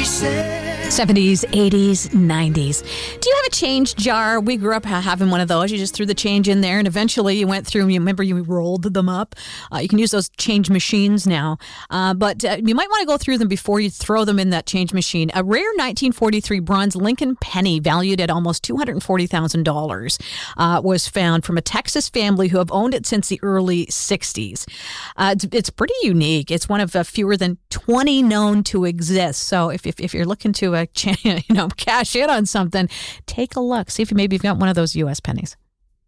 70s, 80s, 90s. Do you have a change jar? We grew up having one of those. You just threw the change in there, and eventually you went through and you remember you rolled them up. You can use those change machines now, but you might want to go through them before you throw them in that change machine. A rare 1943 bronze Lincoln penny valued at almost $240,000 was found from a Texas family who have owned it since the early 60s. It's pretty unique. It's one of fewer than 20 known to exist. So if you're looking to cash in on something, take a look. See if maybe you've got one of those U.S. pennies.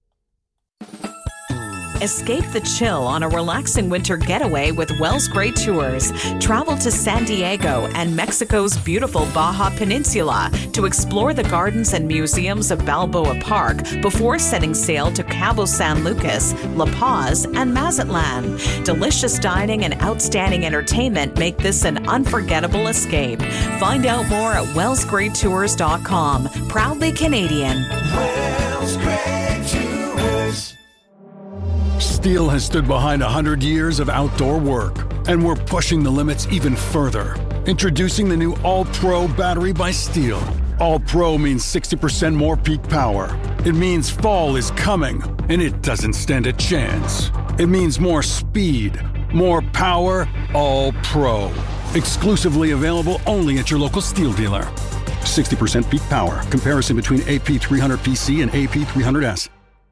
Escape the chill on a relaxing winter getaway with Wells Gray Tours. Travel to San Diego and Mexico's beautiful Baja Peninsula to explore the gardens and museums of Balboa Park before setting sail to Cabo San Lucas, La Paz, and Mazatlan. Delicious dining and outstanding entertainment make this an unforgettable escape. Find out more at wellsgraytours.com. Proudly Canadian. Wells Gray Tours. Steel has stood behind 100 years of outdoor work, and we're pushing the limits even further. Introducing the new All-Pro battery by Steel. All-Pro means 60% more peak power. It means fall is coming, and it doesn't stand a chance. It means more speed, more power, All-Pro. Exclusively available only at your local Steel dealer. 60% peak power. Comparison between AP300PC and AP300S.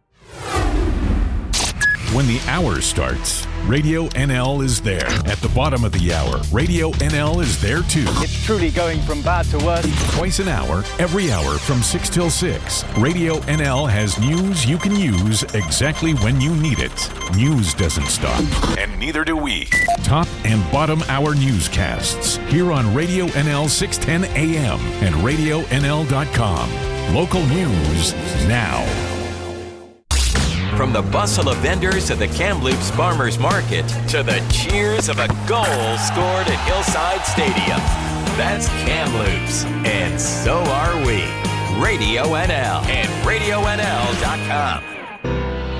When the hour starts, Radio NL is there. At the bottom of the hour, Radio NL is there too. It's truly going from bad to worse. Twice an hour, every hour from 6 till 6. Radio NL has news you can use exactly when you need it. News doesn't stop, and neither do we. Top and bottom hour newscasts here on Radio NL 610 AM and RadioNL.com. Local news now. From the bustle of vendors to the Kamloops Farmers Market to the cheers of a goal scored at Hillside Stadium. That's Kamloops, and so are we. Radio NL and RadioNL.com.